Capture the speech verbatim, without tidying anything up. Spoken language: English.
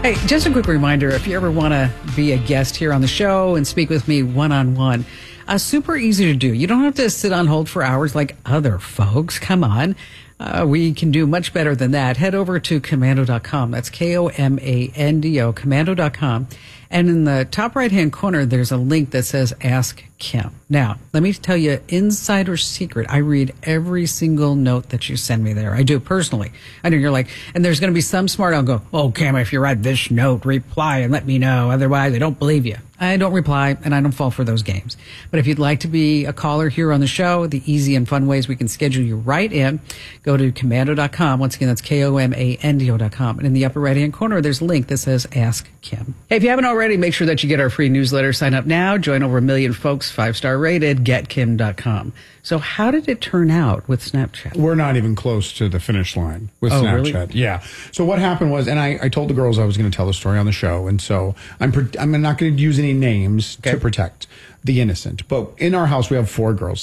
Hey, just a quick reminder, if you ever want to be a guest here on the show and speak with me one-on-one, uh, super easy to do. You don't have to sit on hold for hours like other folks. Come on. Uh, we can do much better than that. Head over to komando dot com. That's K O M A N D O, komando dot com. And in the top right-hand corner, there's a link that says Ask Kim. Now, let me tell you, insider secret, I read every single note that you send me there. I do personally. I know you're like, and there's going to be some smart, I'll go, oh, Kim, if you write this note, reply and let me know. Otherwise, I don't believe you. I don't reply, and I don't fall for those games. But if you'd like to be a caller here on the show, the easy and fun ways we can schedule you right in, go to komando dot com. Once again, that's K O M A N D O dot com. And in the upper right-hand corner, there's a link that says Ask Kim. Hey, if you haven't already, make sure that you get our free newsletter. Sign up now. Join over a million folks, five-star rated, get kim dot com. So how did it turn out with Snapchat? We're not even close to the finish line with oh, Snapchat. Really? Yeah. So what happened was, and I, I told the girls I was going to tell the story on the show, and so I'm I'm not going to use any names okay. to protect the innocent. But in our house, we have four girls.